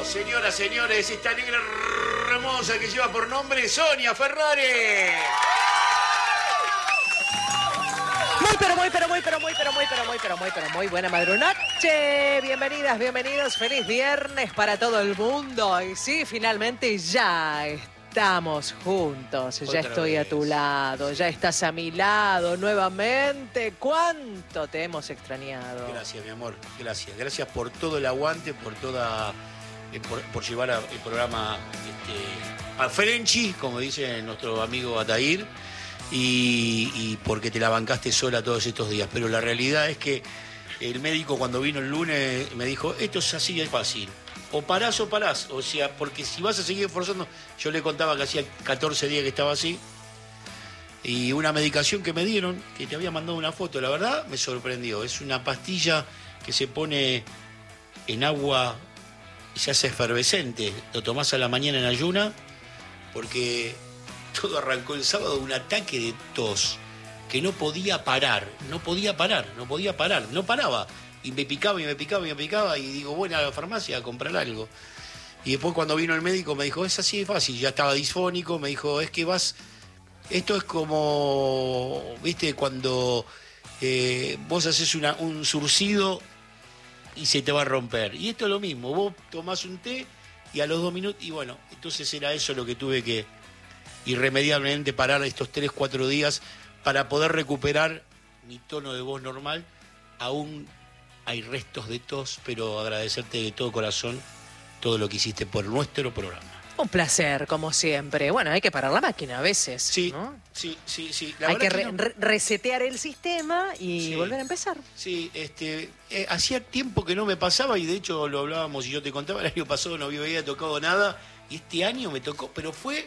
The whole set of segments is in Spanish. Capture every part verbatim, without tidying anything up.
Señoras, señores, esta negra hermosa que lleva por nombre Sonia Ferrari. Muy, pero muy, pero muy, pero muy, pero muy, pero muy, pero muy, pero muy buena madrunoche. Bienvenidas, bienvenidos. Feliz viernes para todo el mundo. Y sí, finalmente ya estamos juntos. Ya Otra estoy vez. a tu lado. Ya estás a mi lado nuevamente. ¿Cuánto te hemos extrañado? Gracias, mi amor. Gracias. Gracias por todo el aguante, por toda... eh, Por, por llevar a- el programa este, a Ferenchi, como dice nuestro amigo Atair, y, y porque te la bancaste sola todos estos días. Pero la realidad es que el médico cuando vino el lunes me dijo, esto es así de fácil. O parás o parás. O sea, porque si vas a seguir esforzando, yo le contaba que hacía catorce días que estaba así. Y una medicación que me dieron, que te había mandado una foto, la verdad me sorprendió. Es una pastilla que se pone en agua y se hace efervescente. Lo tomás a la mañana en ayuna, porque todo arrancó el sábado de un ataque de tos que no podía parar, no podía parar, no podía parar, no paraba. Y me picaba y me picaba y me picaba y digo, voy a la farmacia a comprar algo. Y después cuando vino el médico me dijo, es así de fácil, ya estaba disfónico, me dijo, es que vas... Esto es como, viste, cuando eh, vos haces una, un surcido y se te va a romper. Y esto es lo mismo, vos tomás un té y a los dos minutos, y bueno, entonces era eso lo que tuve que irremediablemente parar estos tres, cuatro días para poder recuperar mi tono de voz normal. Aún hay restos de tos, pero agradecerte de todo corazón todo lo que hiciste por nuestro programa. Un placer, como siempre. Bueno, hay que parar la máquina a veces, Sí, ¿no? sí, sí, sí. La Hay que, verdad re- no- re- resetear el sistema y Sí. volver a empezar. Sí, este, eh, hacía tiempo que no me pasaba y de hecho lo hablábamos y yo te contaba, el año pasado no había tocado nada y este año me tocó, pero fue...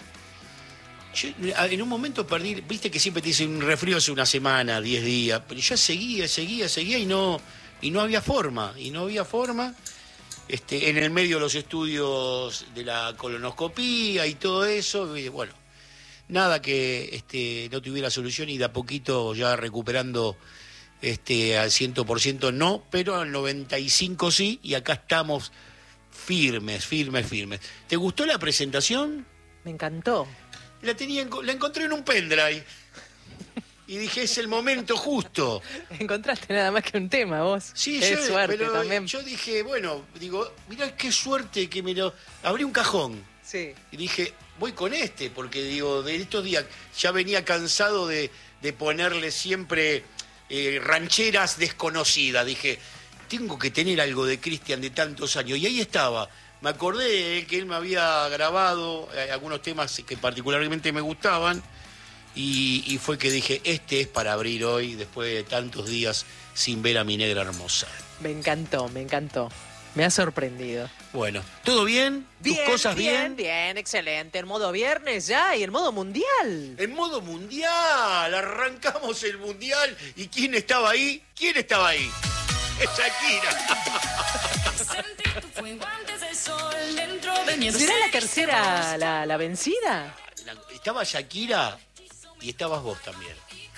Yo en un momento perdí, viste que siempre te dicen un resfrío hace una semana, diez días, pero yo seguía, seguía, seguía y no, y no había forma, y no había forma. Este, en el medio los estudios de la colonoscopía y todo eso, y bueno, nada que este, no tuviera solución y de a poquito ya recuperando este, al cien por ciento no, pero al noventa y cinco por ciento sí, y acá estamos firmes, firmes, firmes. ¿Te gustó la presentación? Me encantó. La, tenía, en- la encontré en un pendrive y dije, es el momento justo. Encontraste nada más que un tema, vos. Sí, Qué yo, suerte pero también. yo dije, bueno, digo, mirá qué suerte que me lo... Abrí un cajón. Sí. Y dije, voy con este, porque digo, de estos días ya venía cansado de, de ponerle siempre eh, rancheras desconocidas. Dije, tengo que tener algo de Cristian de tantos años. Y ahí estaba. Me acordé de él, que él me había grabado eh, algunos temas que particularmente me gustaban. Y, y fue que dije, este es para abrir hoy, después de tantos días sin ver a mi negra hermosa. Me encantó, me encantó. Me ha sorprendido. Bueno, ¿todo bien? ¿Tus cosas bien? Bien, bien, excelente. En modo viernes ya y en modo mundial. En modo mundial, arrancamos el mundial. ¿Y quién estaba ahí? ¿Quién estaba ahí? Es Shakira. ¿Será la tercera la, la vencida? La- Estaba Shakira y estabas vos también.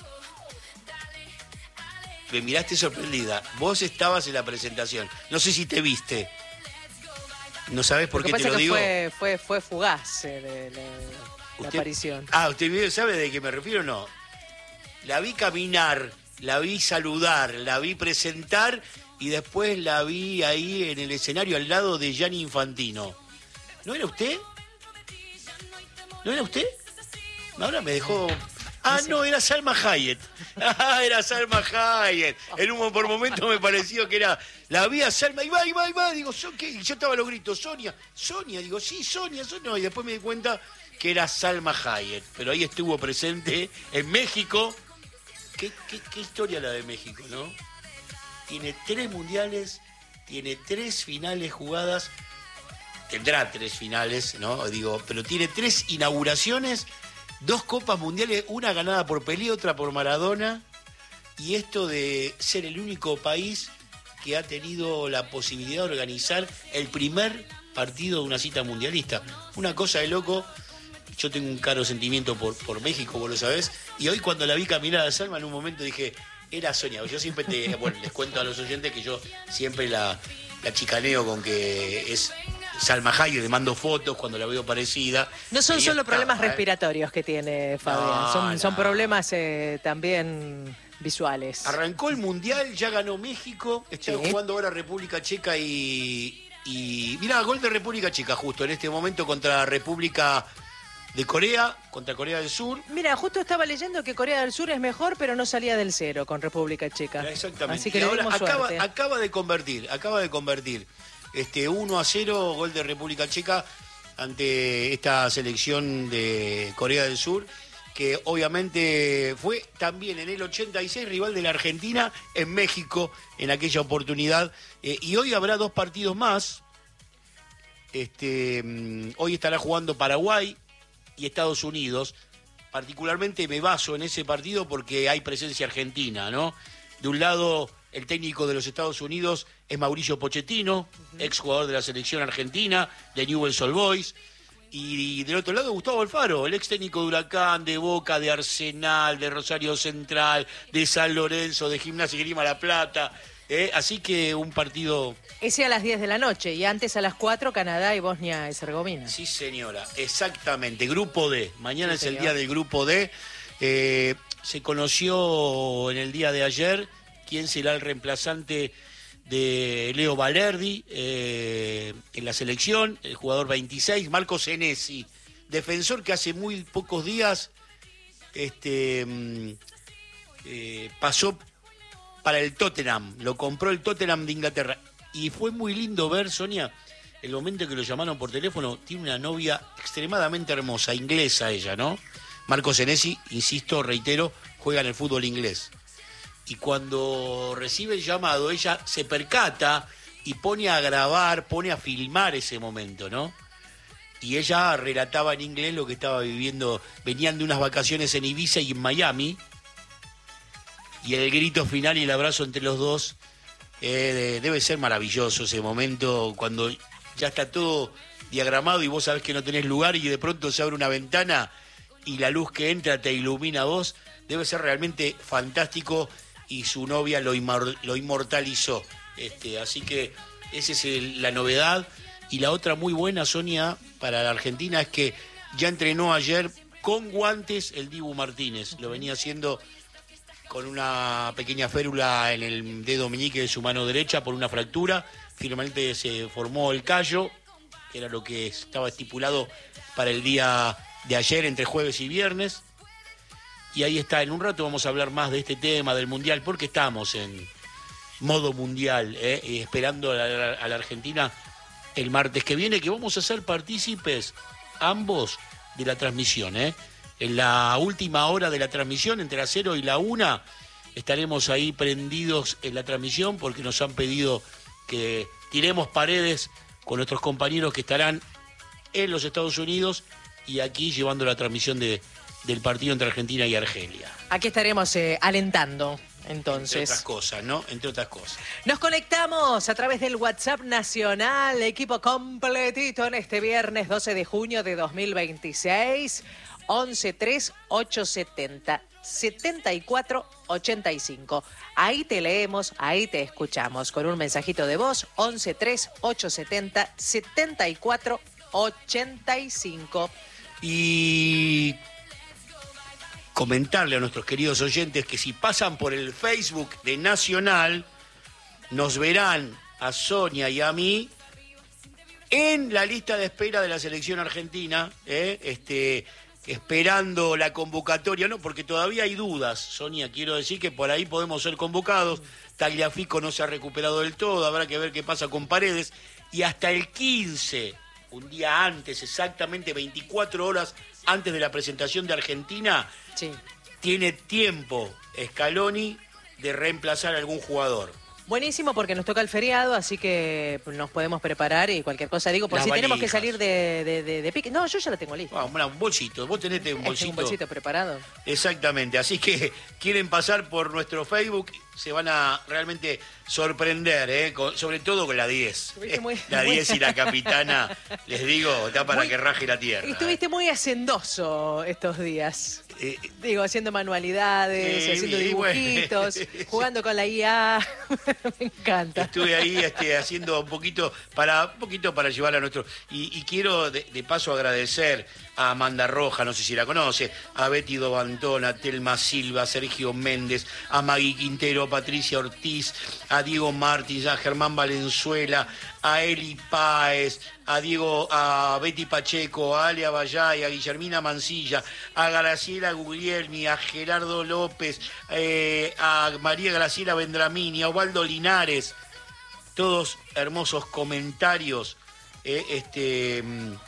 Me miraste sorprendida. Vos estabas en la presentación. No sé si te viste. ¿No sabés por Lo que qué te pasa lo que digo? fue, fue, fue fugaz eh, de- de- la Usted- aparición. Ah, ¿usted vio- sabe de qué me refiero o no? La vi caminar, la vi saludar, la vi presentar y después la vi ahí en el escenario al lado de Gianni Infantino. ¿No era usted? ¿No era usted? Ahora me dejó... Ah, no, era Salma Hayek. Ah, era Salma Hayek. En un por momento me pareció que era... La vi a Salma, y va, y va, y va. Digo, ¿so qué? Y yo estaba a los gritos, Sonia, Sonia. Digo, sí, Sonia, Sonia. No, y después me di cuenta que era Salma Hayek. Pero ahí estuvo presente en México. ¿Qué, qué, qué historia la de México, ¿no? Tiene tres mundiales, tiene tres finales jugadas. Tendrá tres finales, ¿no? Digo, pero tiene tres inauguraciones, dos copas mundiales, una ganada por Pelé, otra por Maradona, y esto de ser el único país que ha tenido la posibilidad de organizar el primer partido de una cita mundialista. Una cosa de loco. Yo tengo un caro sentimiento por, por México, vos lo sabés, y hoy cuando la vi caminar a Salma en un momento dije, era Sonia. Yo siempre te, bueno, les cuento a los oyentes que yo siempre la, la chicaneo con que es Salma Hayek, le mando fotos cuando la veo parecida. No son Ahí solo está, problemas ¿eh? respiratorios que tiene Fabián, No, son, no. son problemas eh, también visuales. Arrancó el Mundial, ya ganó México, está Sí. jugando ahora República Checa y... y mirá, gol de República Checa justo en este momento contra República de Corea, contra Corea del Sur. Mira, justo estaba leyendo que Corea del Sur es mejor, pero no salía del cero con República Checa. Exactamente. Así que y le ahora dimos acaba, suerte. acaba de convertir, acaba de convertir este uno a cero, gol de República Checa ante esta selección de Corea del Sur, que obviamente fue también en el ochenta y seis rival de la Argentina en México en aquella oportunidad. Eh, y hoy habrá dos partidos más. Este, mm, hoy estará jugando Paraguay y Estados Unidos. Particularmente me baso en ese partido porque hay presencia argentina, ¿no? De un lado, el técnico de los Estados Unidos es Mauricio Pochettino, uh-huh. exjugador de la selección argentina, de Newell's Old Boys. Y del otro lado, Gustavo Alfaro, el ex técnico de Huracán, de Boca, de Arsenal, de Rosario Central, de San Lorenzo, de Gimnasia y Esgrima La Plata. ¿eh? Así que un partido... Ese a las diez de la noche y antes a las cuatro Canadá y Bosnia y Herzegovina. Sí, señora, exactamente. Grupo D. Mañana Sí, es señor. el día del Grupo D. Eh, se conoció en el día de ayer quién será el reemplazante de Leo Valerdi eh, en la selección, el jugador veintiséis, Marco Senesi, defensor que hace muy pocos días este, eh, pasó para el Tottenham, lo compró el Tottenham de Inglaterra. Y fue muy lindo ver, Sonia, el momento que lo llamaron por teléfono, tiene una novia extremadamente hermosa, inglesa ella, ¿no? Marco Senesi, insisto, reitero, juega en el fútbol inglés. Y cuando recibe el llamado, ella se percata y pone a grabar, pone a filmar ese momento, ¿no? Y ella relataba en inglés lo que estaba viviendo. Venían de unas vacaciones en Ibiza y en Miami. Y el grito final y el abrazo entre los dos, eh, de, debe ser maravilloso ese momento cuando ya está todo diagramado y vos sabés que no tenés lugar y de pronto se abre una ventana y la luz que entra te ilumina a vos. Debe ser realmente fantástico. Y su novia lo, inmor- lo inmortalizó. Este, así que esa es el, la novedad. Y la otra muy buena, Sonia, para la Argentina es que ya entrenó ayer con guantes el Dibu Martínez. Lo venía haciendo con una pequeña férula en el dedo meñique de su mano derecha por una fractura. Finalmente se formó el callo, que era lo que estaba estipulado para el día de ayer, entre jueves y viernes. Y ahí está, en un rato vamos a hablar más de este tema del Mundial, porque estamos en modo Mundial, ¿eh? y esperando a la, a la Argentina el martes que viene, que vamos a ser partícipes ambos de la transmisión. ¿eh? En la última hora de la transmisión, entre las cero y la una, estaremos ahí prendidos en la transmisión, porque nos han pedido que tiremos paredes con nuestros compañeros que estarán en los Estados Unidos y aquí llevando la transmisión de... del partido entre Argentina y Argelia. Aquí estaremos eh, alentando, entonces. Entre otras cosas, ¿no? Entre otras cosas. Nos conectamos a través del WhatsApp nacional, equipo completito en este viernes doce de junio de dos mil veintiséis, once tres ocho setenta setenta y cuatro ochenta y cinco. Ahí te leemos, ahí te escuchamos con un mensajito de voz, once tres ocho setenta setenta y cuatro ochenta y cinco. Y comentarle a nuestros queridos oyentes que si pasan por el Facebook de Nacional, nos verán a Sonia y a mí en la lista de espera de la selección argentina, ¿eh? este, esperando la convocatoria, ¿no? Porque todavía hay dudas, Sonia, quiero decir que por ahí podemos ser convocados. Tagliafico no se ha recuperado del todo, habrá que ver qué pasa con Paredes. Y hasta el quince, un día antes, exactamente veinticuatro horas antes de la presentación de Argentina, Sí. tiene tiempo Scaloni de reemplazar a algún jugador. Buenísimo, porque nos toca el feriado, así que nos podemos preparar y cualquier cosa. Digo, por Las si tenemos que valijas. salir de, de, de, de pique. No, yo ya la tengo lista. Ah, una- un bolsito, vos tenés un Este, bolsito. un bolsito preparado. Exactamente, así que quieren pasar por nuestro Facebook, se van a realmente sorprender, ¿eh? Con- sobre todo con la diez. Estuviste muy- la muy- diez y la capitana, les digo, está para Muy- que raje la tierra. Estuviste muy hacendoso estos días. Eh, Digo, haciendo manualidades, Eh, haciendo y bueno. dibujitos, jugando con la I A. Me encanta. Estuve ahí este, haciendo un poquito para un poquito para llevar a nuestro... Y, y quiero de, de paso agradecer a Amanda Roja, no sé si la conoce, a Betty Dobantón, a Telma Silva, a Sergio Méndez, a Magui Quintero, a Patricia Ortiz, a Diego Martins, a Germán Valenzuela, a Eli Páez, a Diego, a Betty Pacheco, a Alia Bayay, a Guillermina Mancilla, a Graciela Guglielmi, a Gerardo López, eh, a María Graciela Vendramini, a Osvaldo Linares, todos hermosos comentarios, eh, este,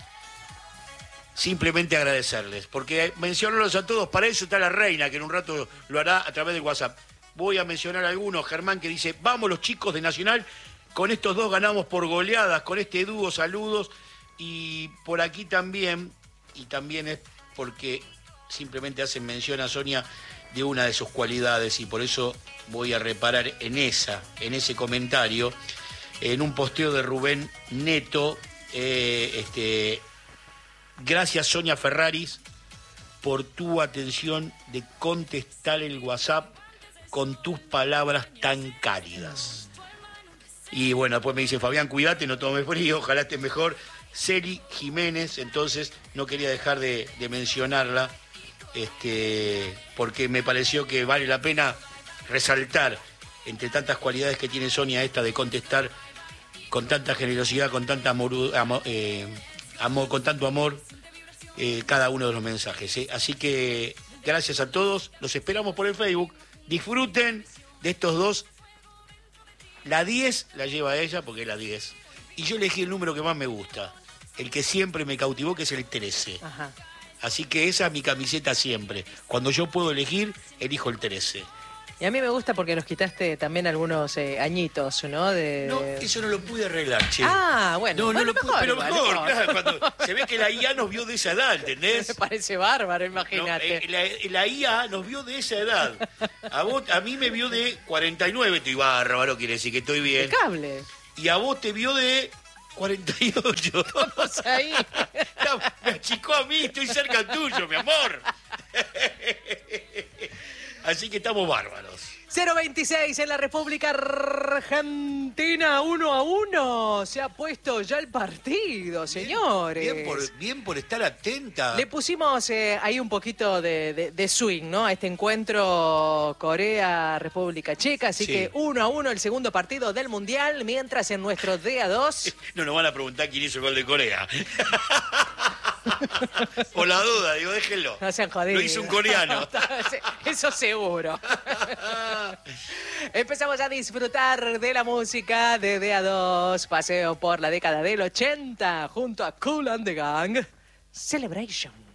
simplemente agradecerles, porque mencionarlos a todos, para eso está la reina, que en un rato lo hará a través del WhatsApp. Voy a mencionar algunos, Germán, que dice, vamos los chicos de Nacional, con estos dos ganamos por goleadas, con este dúo, saludos. Y por aquí también, y también es porque simplemente hacen mención a Sonia de una de sus cualidades, y por eso voy a reparar en esa, en ese comentario, en un posteo de Rubén Neto, eh, este, gracias Sonia Ferraris por tu atención de contestar el WhatsApp con tus palabras tan cálidas. Y bueno, después me dice, Fabián, cuídate, no tomes frío, ojalá estés mejor. Celi Jiménez, entonces no quería dejar de, de mencionarla, este, porque me pareció que vale la pena resaltar, entre tantas cualidades que tiene Sonia, esta de contestar con tanta generosidad, con tanta amor, amor, eh, amor con tanto amor, eh, cada uno de los mensajes. ¿eh? Así que gracias a todos, los esperamos por el Facebook, disfruten de estos dos. La diez la lleva ella porque es la diez. Y yo elegí el número que más me gusta, el que siempre me cautivó, que es el trece. Ajá. Así que esa es mi camiseta siempre. Cuando yo puedo elegir, elijo el trece. Y a mí me gusta porque nos quitaste también algunos eh, añitos, ¿no? De... No, eso no lo pude arreglar, che. Ah, bueno. No, bueno, no lo mejor, pude, pero igual, mejor, mejor. claro, cuando se ve que la I A nos vio de esa edad, ¿entendés? Me parece bárbaro, imagínate. No, eh, la, la I A nos vio de esa edad. A vos, a mí me vio de cuarenta y nueve, estoy bárbaro, quiere decir que estoy bien. Impecable. Y a vos te vio de cuarenta y ocho. Vamos ahí. Me achicó a mí, estoy cerca tuyo, mi amor. Así que estamos bárbaros. cero veintiséis en la República Argentina, uno a uno. Se ha puesto ya el partido, señores. Bien, bien, por, bien por estar atenta. Le pusimos eh, ahí un poquito de, de, de swing, ¿no? A este encuentro Corea-República Checa. Así sí. que uno a uno el segundo partido del Mundial, mientras en nuestro D A dos... No nos van a preguntar quién hizo el gol de Corea. Por la duda, digo, déjenlo. No sean jodidos. Lo hizo un coreano. Eso seguro. Empezamos a disfrutar de la música de D A dos, paseo por la década del ochenta, junto a Kool and the Gang, Celebration.